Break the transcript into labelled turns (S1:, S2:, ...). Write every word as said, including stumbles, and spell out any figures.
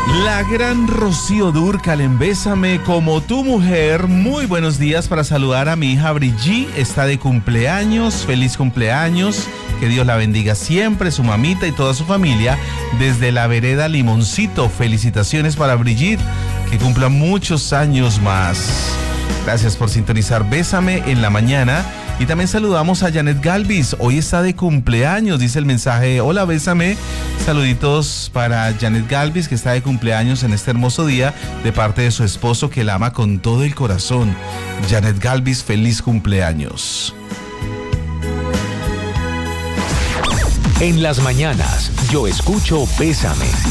S1: La gran Rocío Dúrcal en Bésame como tu mujer. Muy buenos días para saludar a mi hija Brigitte. Está de cumpleaños. Feliz cumpleaños. Que Dios la bendiga siempre, su mamita y toda su familia. Desde la vereda Limoncito. Felicitaciones para Brigitte. Que cumpla muchos años más. Gracias por sintonizar Bésame en la mañana. Y también saludamos a Janet Galvis. Hoy está de cumpleaños, dice el mensaje. Hola, Bésame. Saluditos para Janet Galvis, que está de cumpleaños en este hermoso día, de parte de su esposo, que la ama con todo el corazón. Janet Galvis, feliz cumpleaños.
S2: En las mañanas, yo escucho Bésame.